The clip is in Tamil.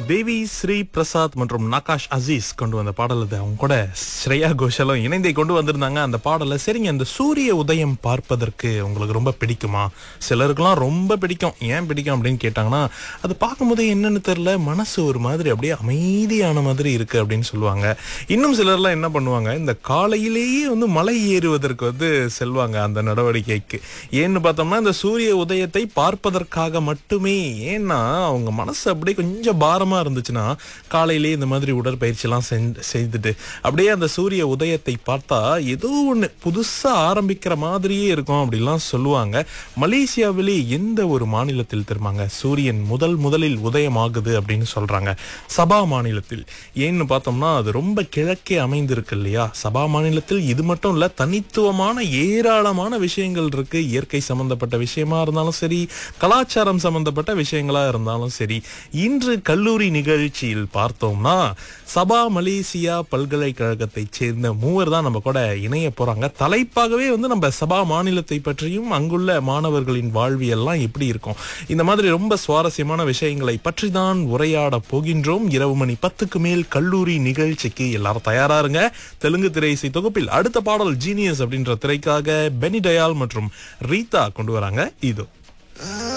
தேவி ஸ்ரீ பிரசாத் மற்றும் நகாஷ் அசீஸ் கொண்டு வந்த பாடல் அது. அவங்க கூட ஸ்ரேயா கோஷலும் இணைந்தே கொண்டு வந்திருந்தாங்க அந்த பாடலை. சரிங்க, அந்த சூரிய உதயம் பார்ப்பதற்கு உங்களுக்கு ரொம்ப பிடிக்குமா? சிலருக்குலாம் ரொம்ப பிடிக்கும். ஏன் பிடிக்கும் அப்படின்னு கேட்டாங்கன்னா, அது பார்க்கும்போதே என்னன்னு தெரியல, மனசு ஒரு மாதிரி அப்படியே அமைதியான மாதிரி இருக்கு அப்படின்னு சொல்லுவாங்க. இன்னும் சிலர்லாம் என்ன பண்ணுவாங்க, இந்த காலையிலேயே மலை ஏறுவதற்கு செல்வாங்க அந்த நடவடிக்கைக்கு. ஏன்னு பார்த்தோம்னா இந்த சூரிய உதயத்தை பார்ப்பதற்காக மட்டுமே. ஏன்னா அவங்க மனசு அப்படியே கொஞ்சம் பாரமா இருந்துச்சுன்னா காலையிலேயே இந்த மாதிரி உடற்பயிற்சி எல்லாம் செய்துட்டு அப்படியே அந்த சூரிய உதயத்தை பார்த்தா ஏதோ ஒண்ணு புதுசா ஆரம்பிக்கிற மாதிரியே இருக்கும் அப்படிலாம் சொல்லுவாங்க. மலேசியாவிலே எந்த ஒரு மாநிலத்தில் தெரியுமாங்க சூரியன் முதலில் உதயமாகுது அப்படின்னு சொல்றாங்க? சபா மாநிலத்தில். ஏன்னு பார்த்தோம்னா அது ரொம்ப கிழக்கே அமைந்திருக்கு இல்லையா? சபா மாநிலத்தில் இது மட்டும் இல்ல, தனித்துவமான ஏராளமான விஷயங்கள் இருக்கு. இயற்கை சம்பந்தப்பட்ட விஷயமா இருந்தாலும் சரி, கலாச்சாரம் சம்பந்தப்பட்ட விஷயங்களா இருந்தாலும் சரி. இன்று கல்லூரி நிகழ்ச்சியில் பார்த்தோம்னா சபா மலேசியா பல்கலைக்கழகத்தை சேர்ந்த மூவர் தான் நம்ம கூட இணைய போறாங்க. தலைப்பாகவே நம்ம சபா மாநிலத்தை பற்றியும் அங்குள்ள மாணவர்களின் வாழ்வியெல்லாம் எப்படி இருக்கும், இந்த மாதிரி ரொம்ப சுவாரஸ்யமான விஷயங்களை பற்றி தான் உரையாட போகின்றோம். இரவு மணி 10க்கு மேல் கல்லூரி நிகழ்ச்சிக்கு எல்லாரும் தயாரா இருங்க. தெலுங்கு திரை இசை தொகுப்பில் அடுத்த பாடல் ஜீனியஸ் அப்படின்ற திரைக்காக பெனி டயால் மற்றும் ரீதா கொண்டு வராங்க. இதோ